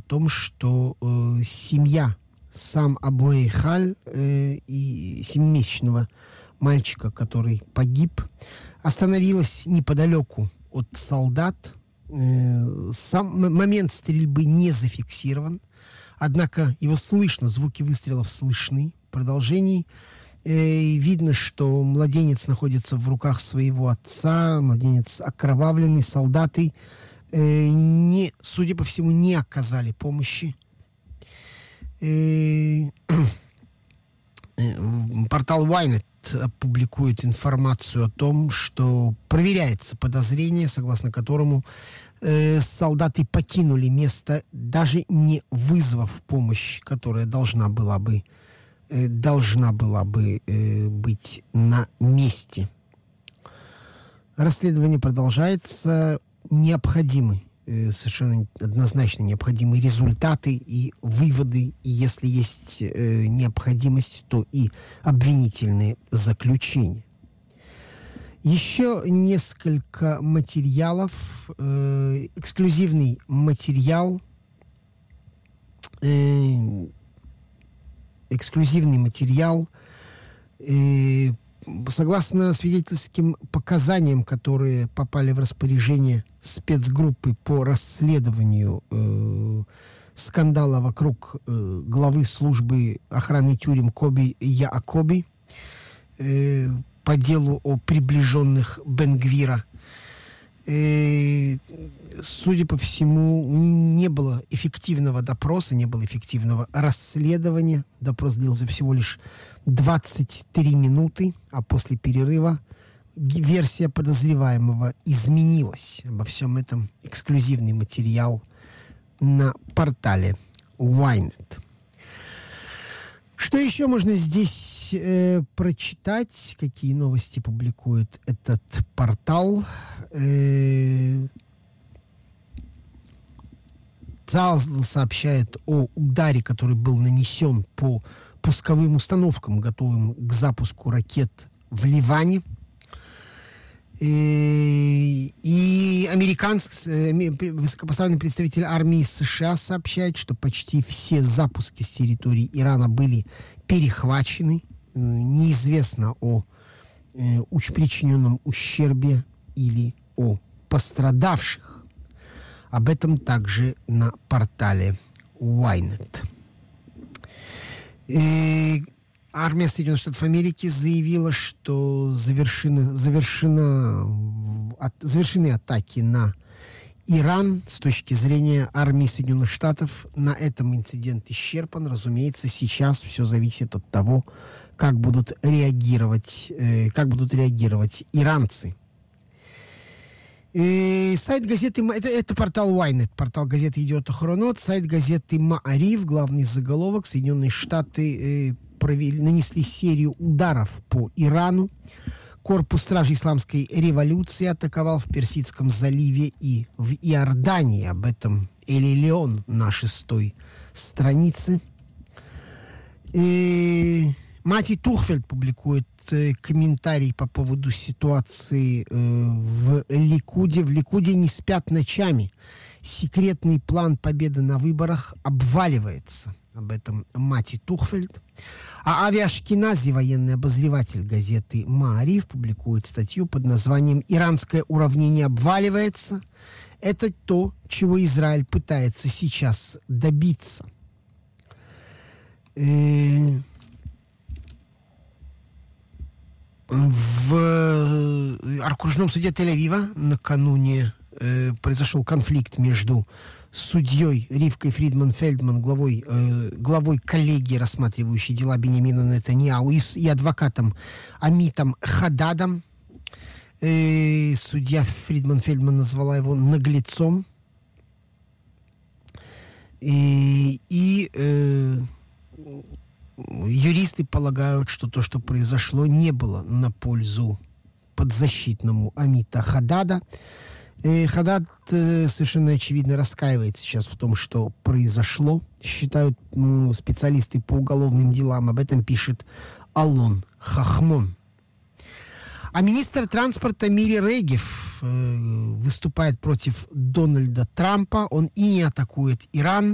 том, что семья Сам Абу Эйхаль и 7-месячного мальчика, который погиб, остановилась неподалеку от солдат. Сам момент стрельбы не зафиксирован, однако его слышно, звуки выстрелов слышны. В продолжении видно, что младенец находится в руках своего отца, младенец окровавленный, солдаты, судя по всему, не оказали помощи. Портал Ynet публикует информацию о том, что проверяется подозрение, согласно которому солдаты покинули место, даже не вызвав помощь, которая должна была бы быть на месте. Расследование продолжается. Необходимы, совершенно однозначно необходимы результаты и выводы. И если есть необходимость, то и обвинительные заключения. Еще несколько материалов. Эксклюзивный материал. Согласно свидетельским показаниям, которые попали в распоряжение спецгруппы по расследованию скандала вокруг главы службы охраны тюрем Коби Яакоби по делу о приближенных Бен-Гвира, судя по всему, не было эффективного допроса, не было эффективного расследования. Допрос длился всего лишь 23 минуты, а после перерыва версия подозреваемого изменилась. Обо всем этом эксклюзивный материал на портале Ynet. Что еще можно здесь прочитать? Какие новости публикует этот портал? ЦАО сообщает о ударе, который был нанесен по пусковым установкам, готовым к запуску ракет в Ливане. И высокопоставленный представитель армии США сообщает, что почти все запуски с территории Ирана были перехвачены. Неизвестно о причиненном ущербе или о пострадавших. Об этом также на портале Ynet. Армия Соединенных Штатов Америки заявила, что завершены атаки на Иран. С точки зрения армии Соединенных Штатов на этом инцидент исчерпан. Разумеется, сейчас все зависит от того, как будут реагировать иранцы. Сайт газеты, это портал Ynet, портал газеты «Идиот Ахронот», сайт газеты Маариф, главный заголовок: Соединенные Штаты нанесли серию ударов по Ирану. Корпус стражей исламской революции атаковал в Персидском заливе и в Иордании. Об этом Эли Леон на 6-й странице. Мати Тухфельд публикует комментарий по поводу ситуации в Ликуде. В Ликуде не спят ночами. Секретный план победы на выборах обваливается. Об этом Мати Тухфельд. А Ави Ашкенази, военный обозреватель газеты Маариф, публикует статью под названием «Иранское уравнение обваливается». Это то, чего Израиль пытается сейчас добиться. В окружном суде Тель-Авива накануне произошел конфликт между судьей Ривкой Фридман-Фельдман, главой коллегии, рассматривающей дела Биньямина Нетаньяху, и адвокатом Амитом Хададом. Судья Фридман-Фельдман назвала его наглецом. Юристы полагают, что то, что произошло, не было на пользу подзащитному Амита Хадада. Хадад совершенно очевидно раскаивается сейчас в том, что произошло. Считают специалисты по уголовным делам. Об этом пишет Алон Хахмон. А министр транспорта Мири Регев выступает против Дональда Трампа. Он и не атакует Иран,